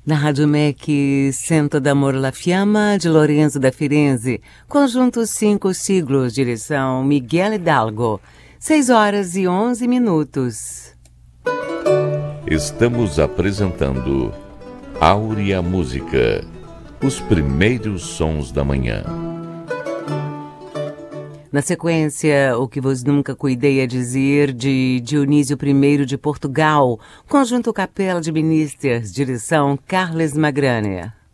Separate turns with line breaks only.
Na Rádio MEC, Sento d'Amor La Fiamma, de Lorenzo da Firenze, conjunto 5 siglos, direção Miguel Hidalgo, 6h11.
Estamos apresentando Áurea Música, os primeiros sons da manhã.
Na sequência, O Que Vos Nunca Cuidei a Dizer, de Dionísio I de Portugal, conjunto Capela de Ministers, direção Carles Magrane.